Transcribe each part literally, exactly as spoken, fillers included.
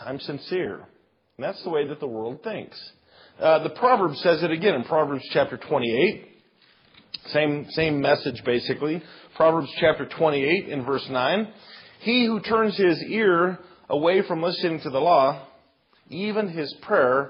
I'm sincere. And that's the way that the world thinks. Uh, the Proverbs says it again in Proverbs chapter twenty-eight. Same, same message basically. Proverbs chapter twenty-eight in verse nine. He who turns his ear away from listening to the law, even his prayer,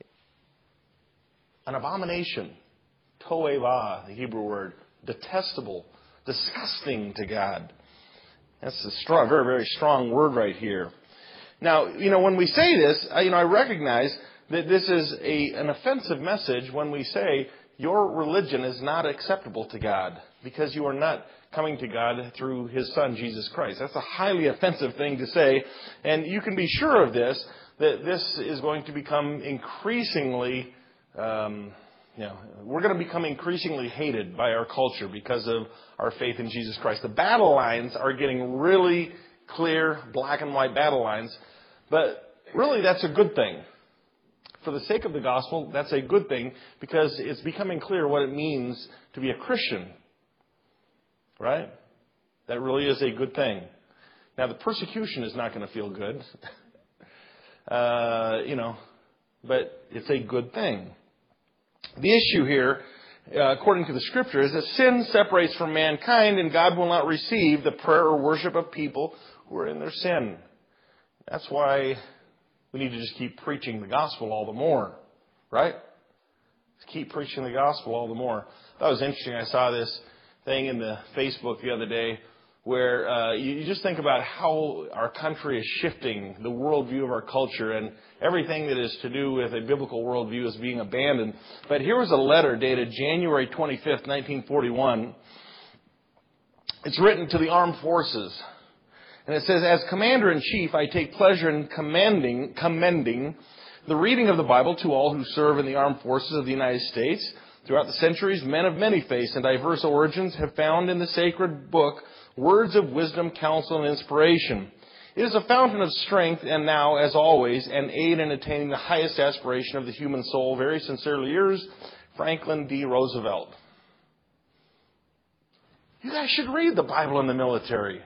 an abomination. Toeva, the Hebrew word. Detestable. Disgusting to God. That's a strong, very, very strong word right here. Now, you know, when we say this, you know, I recognize that this is a, an offensive message when we say your religion is not acceptable to God because you are not coming to God through His Son, Jesus Christ. That's a highly offensive thing to say. And you can be sure of this, that this is going to become increasingly, um, you know, we're going to become increasingly hated by our culture because of our faith in Jesus Christ. The battle lines are getting really clear, black and white battle lines. But really, that's a good thing. For the sake of the gospel, that's a good thing because it's becoming clear what it means to be a Christian. Right? That really is a good thing. Now, the persecution is not going to feel good. uh, you know, but it's a good thing. The issue here, uh, according to the Scripture, is that sin separates from mankind and God will not receive the prayer or worship of people who are in their sin. That's why we need to just keep preaching the gospel all the more. Right? Just keep preaching the gospel all the more. That was interesting. I saw this thing in the Facebook the other day where uh, you, you just think about how our country is shifting the worldview of our culture, and everything that is to do with a biblical worldview is being abandoned. But here was a letter dated January twenty-fifth, nineteen forty-one. It's written to the armed forces. And it says, as Commander-in-Chief, I take pleasure in commending, commending the reading of the Bible to all who serve in the armed forces of the United States. Throughout the centuries, men of many faiths and diverse origins have found in the sacred book words of wisdom, counsel, and inspiration. It is a fountain of strength and now, as always, an aid in attaining the highest aspiration of the human soul. Very sincerely yours, Franklin D. Roosevelt. You guys should read the Bible in the military.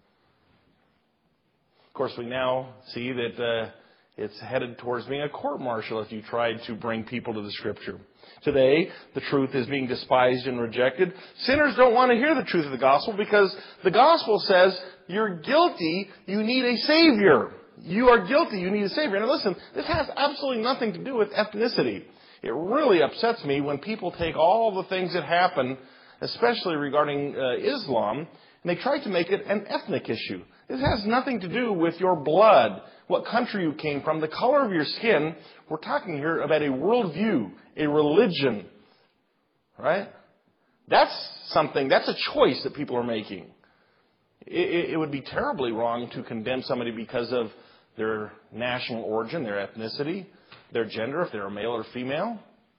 Of course, we now see that uh, it's headed towards being a court-martial if you tried to bring people to the Scripture. Today, the truth is being despised and rejected. Sinners don't want to hear the truth of the gospel because the gospel says you're guilty, you need a Savior. You are guilty, you need a Savior. Now listen, this has absolutely nothing to do with ethnicity. It really upsets me when people take all the things that happen, especially regarding uh, Islam, and they try to make it an ethnic issue. This has nothing to do with your blood, what country you came from, the color of your skin. We're talking here about a worldview, a religion, right? That's something, that's a choice that people are making. It, it would be terribly wrong to condemn somebody because of their national origin, their ethnicity, their gender, if they're a male or female.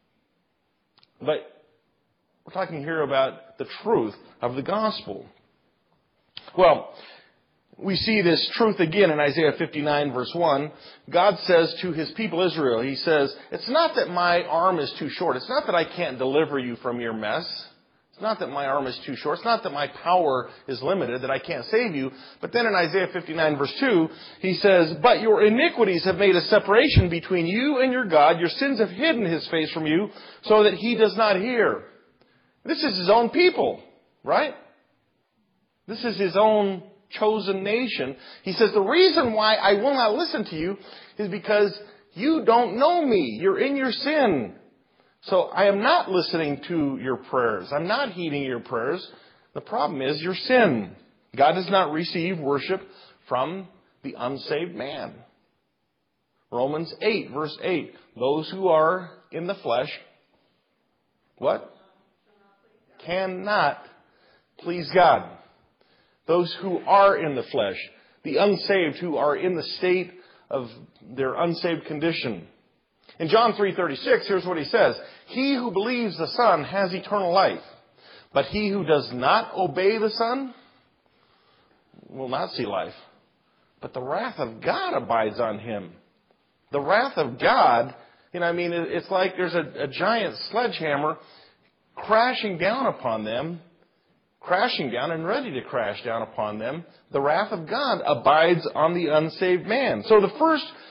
But we're talking here about the truth of the gospel. Well, we see this truth again in Isaiah fifty-nine, verse one. God says to His people Israel, He says, it's not that my arm is too short. It's not that I can't deliver you from your mess. It's not that my arm is too short. It's not that my power is limited, that I can't save you. But then in Isaiah fifty-nine, verse two, He says, but your iniquities have made a separation between you and your God. Your sins have hidden His face from you so that He does not hear. This is His own people, right? This is His own chosen nation. He says, the reason why I will not listen to you is because you don't know me. You're in your sin. So I am not listening to your prayers. I'm not heeding your prayers. The problem is your sin. God does not receive worship from the unsaved man. Romans eight, verse eight. Those who are in the flesh, what? Cannot please God. Those who are in the flesh, the unsaved who are in the state of their unsaved condition. In John three thirty-six, here's what He says. He who believes the Son has eternal life, but he who does not obey the Son will not see life. But the wrath of God abides on him. The wrath of God, you know, I mean, it's like there's a, a giant sledgehammer crashing down upon them. Crashing down and ready to crash down upon them. The wrath of God abides on the unsaved man. So the first